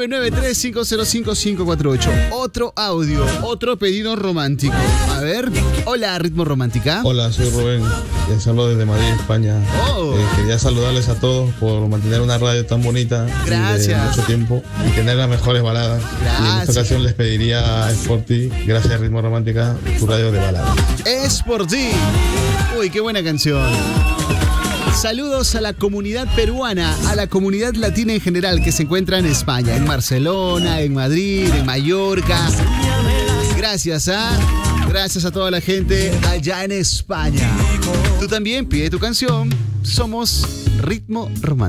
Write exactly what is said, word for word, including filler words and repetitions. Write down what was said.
nueve nueve tres, cinco cero cinco, cinco cuatro ocho. Otro audio, otro pedido romántico. A ver, hola, Ritmo Romántica. Hola, soy Rubén, les hablo desde Madrid, España. Oh. Eh, quería saludarles a todos por mantener una radio tan bonita Gracias. de mucho tiempo y tener las mejores baladas. Gracias. Y en esta ocasión les pediría a Sporty, gracias Ritmo Romántica, tu radio de baladas. Es por ti. Uy, qué buena canción. Saludos a la comunidad peruana, a la comunidad latina en general que se encuentra en España, en Barcelona, en Madrid, en Mallorca. Gracias a, gracias a toda la gente allá en España. Tú también pide tu canción. Somos Ritmo Romántico.